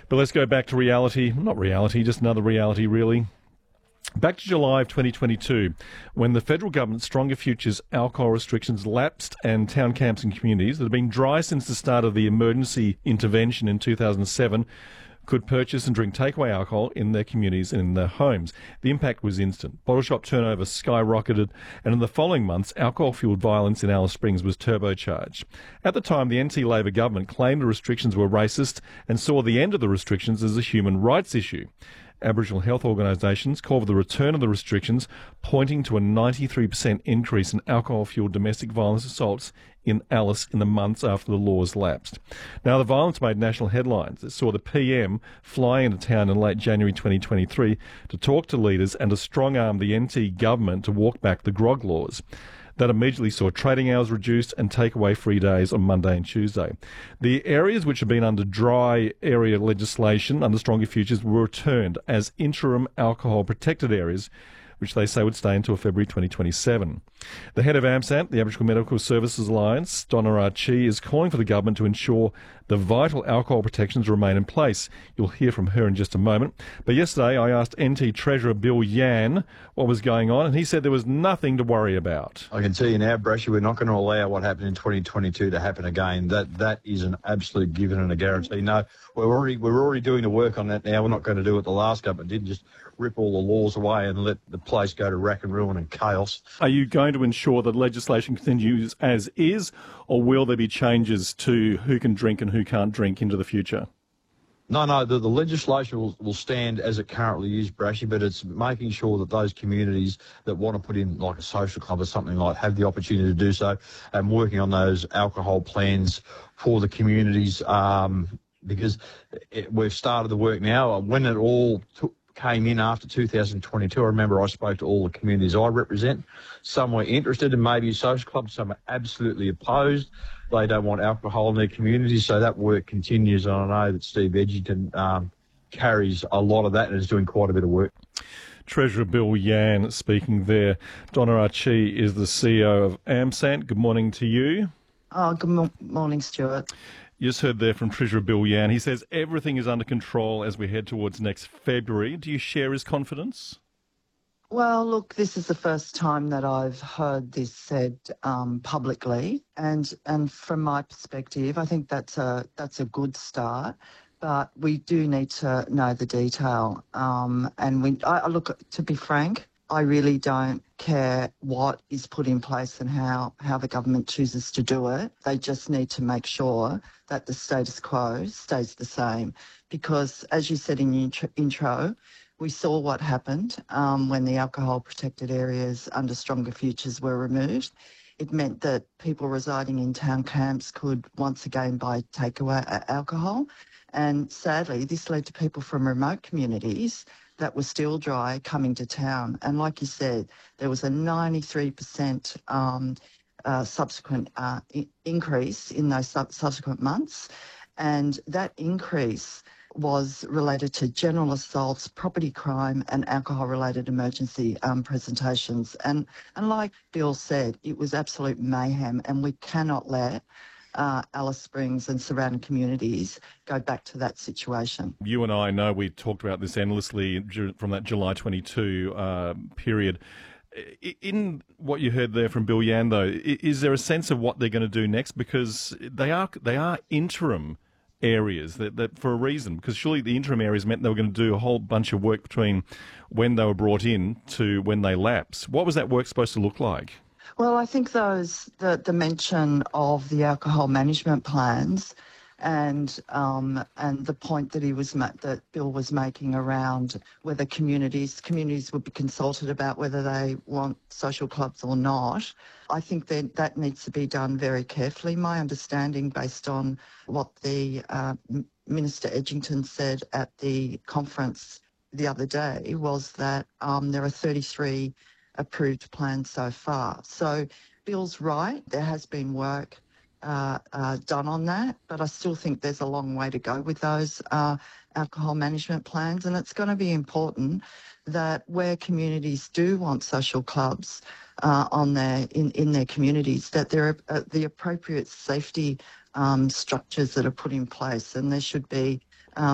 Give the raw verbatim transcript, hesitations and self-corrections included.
But let's go back to reality. Not reality, just another reality, really. Back to July of twenty twenty-two, when the federal government's Stronger Futures alcohol restrictions lapsed and town camps and communities that had been dry since the start of the emergency intervention in two thousand seven could purchase and drink takeaway alcohol in their communities and in their homes. The impact was instant. Bottle shop turnover skyrocketed, and in the following months, alcohol-fuelled violence in Alice Springs was turbocharged. At the time, the N T Labor government claimed the restrictions were racist and saw the end of the restrictions as a human rights issue. Aboriginal health organisations call for the return of the restrictions, pointing to a ninety-three percent increase in alcohol-fuelled domestic violence assaults in Alice in the months after the laws lapsed. Now, the violence made national headlines. It saw the P M fly into town in late January twenty twenty-three to talk to leaders and to strong-arm the N T government to walk back the grog laws. That immediately saw trading hours reduced and takeaway free days on Monday and Tuesday. The areas which had been under dry area legislation under Stronger Futures were returned as interim alcohol protected areas, which they say would stay until February twenty twenty-seven. The head of AMSANT, the Aboriginal Medical Services Alliance, Donna Archie, is calling for the government to ensure the vital alcohol protections remain in place. You'll hear from her in just a moment. But yesterday I asked N T Treasurer Bill Yan what was going on, and he said there was nothing to worry about. I can tell you now, Brashy, we're not going to allow what happened in twenty twenty-two to happen again. That That is an absolute given and a guarantee. No, we're already, we're already doing the work on that now. We're not going to do what the last government did, just rip all the laws away and let the place go to rack and ruin and chaos. Are you going to ensure that legislation continues as is, or will there be changes to who can drink and who can't drink into the future? No, no, the, the legislation will, will stand as it currently is, Brashy, but it's making sure that those communities that want to put in like a social club or something like have the opportunity to do so, and working on those alcohol plans for the communities, um, because it, we've started the work now. When it all took came in after two thousand twenty-two, I remember I spoke to all the communities I represent. Some were interested in maybe a social club, some are absolutely opposed. They don't want alcohol in their communities, so that work continues. And I know that Steve Edgington um, carries a lot of that and is doing quite a bit of work. Treasurer Bill Yan speaking there. Donna Archie is the C E O of AMSANT. Good morning to you. Oh, good mo- morning, Stuart. You just heard there from Treasurer Bill Yan. He says everything is under control as we head towards next February. Do you share his confidence? Well, look, this is the first time that I've heard this said um, publicly, and and from my perspective, I think that's a that's a good start. But we do need to know the detail. Um, and we, I, I look, to be frank, I really don't care what is put in place and how, how the government chooses to do it. They just need to make sure that the status quo stays the same. Because, as you said in your intro, we saw what happened um, when the alcohol protected areas under Stronger Futures were removed. It meant that people residing in town camps could once again buy takeaway alcohol. And sadly, this led to people from remote communities that were still dry coming to town. And like you said, there was a ninety-three percent um, uh, subsequent uh, I- increase in those sub- subsequent months. And that increase was related to general assaults, property crime and alcohol-related emergency um, presentations. And, and like Bill said, it was absolute mayhem, and we cannot let uh, Alice Springs and surrounding communities go back to that situation. You and I know we talked about this endlessly from that July twenty-two uh, period. In what you heard there from Bill Yan, though, is there a sense of what they're going to do next? Because they are they are interim areas that, that for a reason, because surely the interim areas meant they were going to do a whole bunch of work between when they were brought in to when they lapse. What was that work supposed to look like? Well, I think those the, the mention of the alcohol management plans and um, and the point that he was ma- that Bill was making around whether communities communities would be consulted about whether they want social clubs or not. I think that that needs to be done very carefully. My understanding, based on what the uh, Minister Edgington said at the conference the other day, was that um, there are thirty-three approved plans so far. So Bill's right. There has been work Uh, uh, done on that, but I still think there's a long way to go with those uh, alcohol management plans, and it's going to be important that where communities do want social clubs uh, on their in, in their communities, that there are uh, the appropriate safety um, structures that are put in place, and there should be